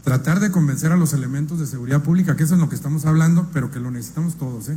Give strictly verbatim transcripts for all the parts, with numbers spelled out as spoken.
tratar de convencer a los elementos de seguridad pública, que eso es lo que estamos hablando, pero que lo necesitamos todos, ¿eh?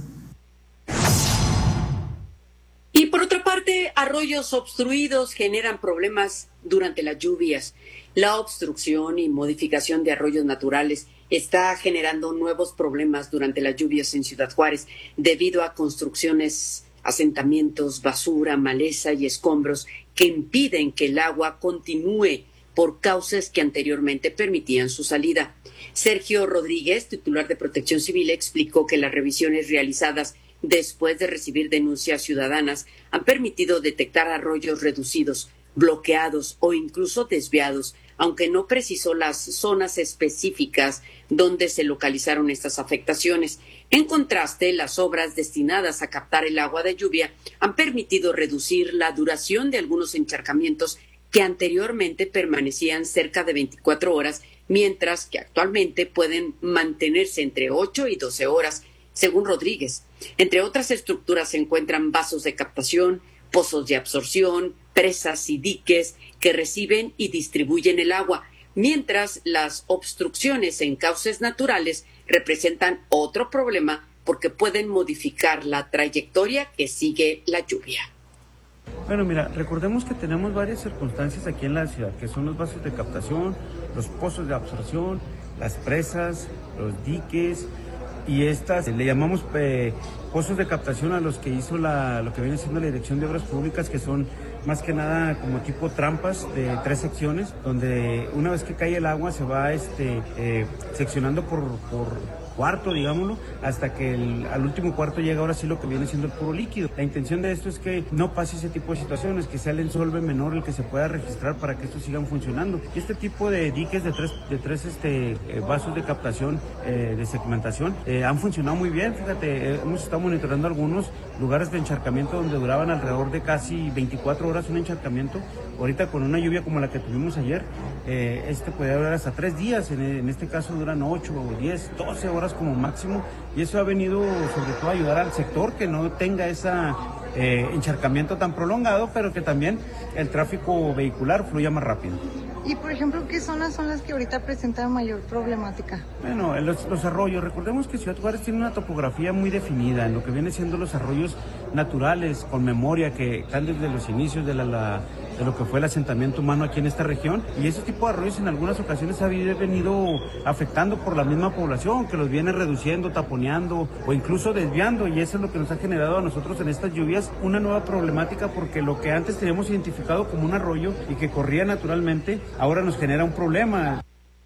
Y por otra parte, arroyos obstruidos generan problemas durante las lluvias. La obstrucción y modificación de arroyos naturales está generando nuevos problemas durante las lluvias en Ciudad Juárez, debido a construcciones, asentamientos, basura, maleza y escombros que impiden que el agua continúe por cauces que anteriormente permitían su salida. Sergio Rodríguez, titular de Protección Civil, explicó que las revisiones realizadas después de recibir denuncias ciudadanas han permitido detectar arroyos reducidos, bloqueados o incluso desviados, aunque no precisó las zonas específicas donde se localizaron estas afectaciones. En contraste, las obras destinadas a captar el agua de lluvia han permitido reducir la duración de algunos encharcamientos que anteriormente permanecían cerca de veinticuatro horas, mientras que actualmente pueden mantenerse entre ocho y doce horas, según Rodríguez. Entre otras estructuras se encuentran vasos de captación, pozos de absorción, presas y diques que reciben y distribuyen el agua, mientras las obstrucciones en cauces naturales representan otro problema porque pueden modificar la trayectoria que sigue la lluvia. Bueno, mira, recordemos que tenemos varias circunstancias aquí en la ciudad, que son los vasos de captación, los pozos de absorción, las presas, los diques, y estas le llamamos eh, pozos de captación a los que hizo la, lo que viene siendo la Dirección de Obras Públicas, que son más que nada como tipo trampas de tres secciones, donde una vez que cae el agua se va este, eh, seccionando por, por cuarto, digámoslo, hasta que el, al último cuarto llega ahora sí lo que viene siendo el puro líquido. La intención de esto es que no pase ese tipo de situaciones, que sea el ensolve menor el que se pueda registrar para que estos sigan funcionando. Y este tipo de diques de tres, de tres este, eh, vasos de captación, eh, de segmentación, eh, han funcionado muy bien. Fíjate, eh, hemos estado monitoreando algunos lugares de encharcamiento donde duraban alrededor de casi veinticuatro horas un encharcamiento. Ahorita con una lluvia como la que tuvimos ayer, eh, este puede durar hasta tres días, en, en este caso duran ocho o diez, doce horas como máximo, y eso ha venido sobre todo a ayudar al sector que no tenga ese eh, encharcamiento tan prolongado, pero que también el tráfico vehicular fluya más rápido. Y por ejemplo, ¿qué zonas son las que ahorita presentan mayor problemática? Bueno, los, los arroyos, recordemos que Ciudad Juárez tiene una topografía muy definida en lo que viene siendo los arroyos naturales, con memoria, que están desde los inicios de, la, la, de lo que fue el asentamiento humano aquí en esta región, y ese tipo de arroyos en algunas ocasiones ha venido afectando por la misma población, que los viene reduciendo, taponeando o incluso desviando, y eso es lo que nos ha generado a nosotros en estas lluvias una nueva problemática, porque lo que antes teníamos identificado como un arroyo y que corría naturalmente, ahora nos genera un problema.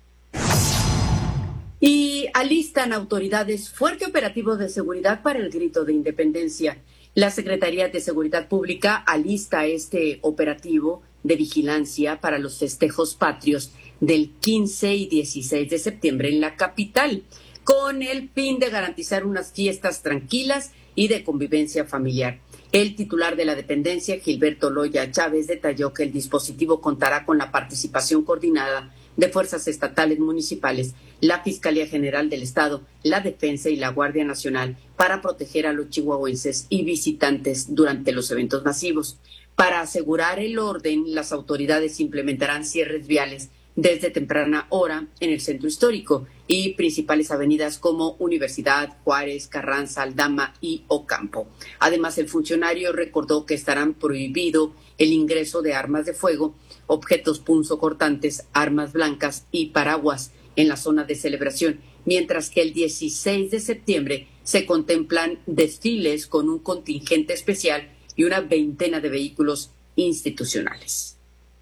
Y alistan autoridades fuerte operativo de seguridad para el grito de independencia. La Secretaría de Seguridad Pública alista este operativo de vigilancia para los festejos patrios del quince y dieciséis de septiembre en la capital, con el fin de garantizar unas fiestas tranquilas y de convivencia familiar. El titular de la dependencia, Gilberto Loya Chávez, detalló que el dispositivo contará con la participación coordinada de fuerzas estatales, municipales, la Fiscalía General del Estado, la Defensa y la Guardia Nacional para proteger a los chihuahuenses y visitantes durante los eventos masivos. Para asegurar el orden, las autoridades implementarán cierres viales desde temprana hora en el centro histórico y principales avenidas como Universidad, Juárez, Carranza, Aldama y Ocampo. Además, el funcionario recordó que estarán prohibido el ingreso de armas de fuego, objetos punzocortantes, armas blancas y paraguas en la zona de celebración, mientras que el dieciséis de septiembre se contemplan desfiles con un contingente especial y una veintena de vehículos institucionales.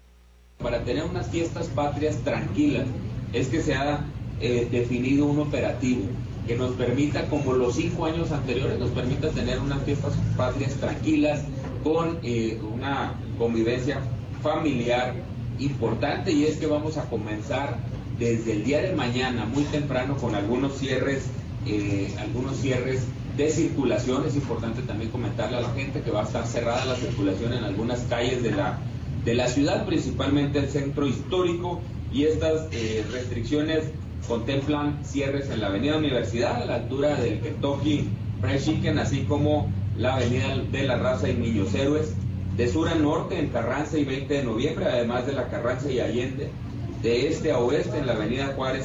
Para tener unas fiestas patrias tranquilas es que se ha eh, definido un operativo que nos permita, como los cinco años anteriores, nos permita tener unas fiestas patrias tranquilas con eh, una convivencia familiar importante, y es que vamos a comenzar desde el día de mañana muy temprano con algunos cierres, eh, algunos cierres de circulación. Es importante también comentarle a la gente que va a estar cerrada la circulación en algunas calles de la de la ciudad, principalmente el centro histórico, y estas eh, restricciones contemplan cierres en la avenida Universidad, a la altura del Kentucky Fried Chicken, así como la avenida de la Raza y Niños Héroes, de sur a norte en Carranza y veinte de noviembre, además de la Carranza y Allende, de este a oeste en la avenida Juárez